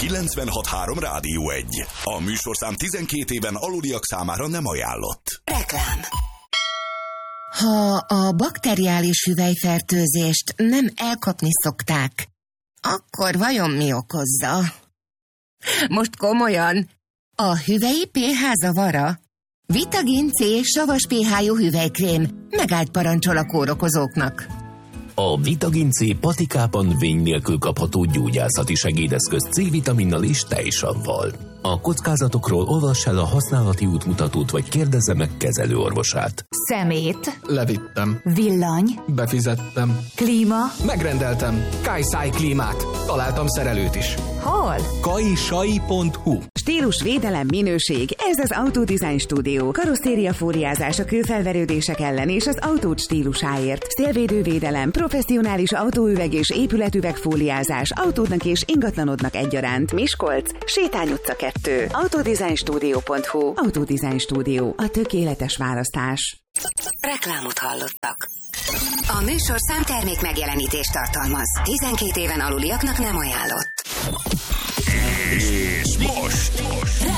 96.3 Rádió 1. A műsorszám 12 éven aluliak számára nem ajánlott. Reklám. Ha a bakteriális hüvelyfertőzést nem elkapni szokták, akkor vajon mi okozza? Most komolyan, a hüvelyi pH zavara? Vitagin C savas pH-jú hüvelykrém megállt parancsol a kórokozóknak. A Vitagin C patikában vény nélkül kapható gyógyászati segédeszköz C-vitaminnal és tejsavval. A kockázatokról olvass el a használati útmutatót, vagy kérdezze meg kezelőorvosát. Szemét. Levittem. Villany. Befizettem. Klíma. Megrendeltem. Kajsáj klímát. Találtam szerelőt is. Hol? kajsai.hu. Stílusvédelem, minőség, ez az Autodesign Studio. Karosszériafóliázás a kőfelverődések ellen és az autód stílusáért. Szélvédővédelem, professzionális autóüveg és épületüvegfóliázás autódnak és ingatlanodnak egyaránt. Miskolc, Sétány utca 2. Autodesignstudio.hu. Autodesign Studio. A tökéletes választás. Reklámot hallottak. A műsor számtermék megjelenítést tartalmaz. 12 éven aluliaknak nem ajánlott. És most